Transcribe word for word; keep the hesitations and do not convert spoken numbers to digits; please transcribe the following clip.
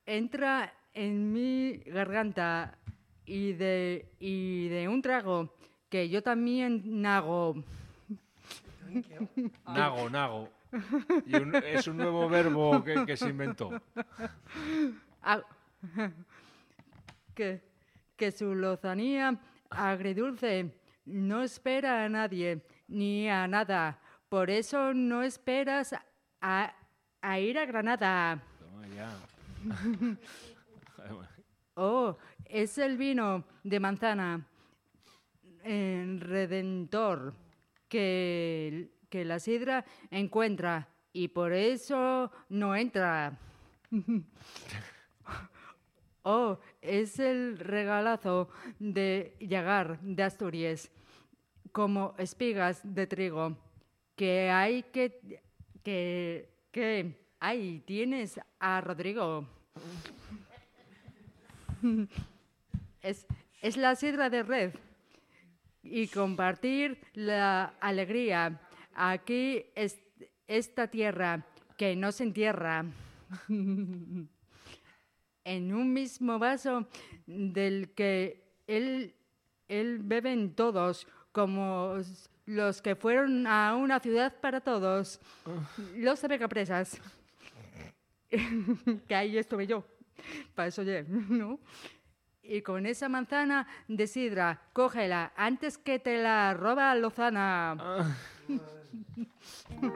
entra en mi garganta y de, y de un trago que yo también hago. Nago, nago. Y un- es un nuevo verbo que, que se inventó. Ah, que, que su lozanía agridulce no espera a nadie ni a nada. Por eso no esperas a, a ir a Granada. Toma ya. Oh, es el vino de manzana eh, redentor que, que la sidra encuentra y por eso no entra. Oh, es el regalazo de Yagar de Asturias, como espigas de trigo, que hay que, que, que, ahí tienes a Rodrigo. Es, es la sidra de red y compartir la alegría. Aquí es esta tierra que no se entierra. En un mismo vaso del que él, él beben todos, como s- los que fueron a una ciudad para todos, los abecapresas, que ahí estuve yo, para eso oye, ¿no? Y con esa manzana de sidra, cógela antes que te la roba Lozana.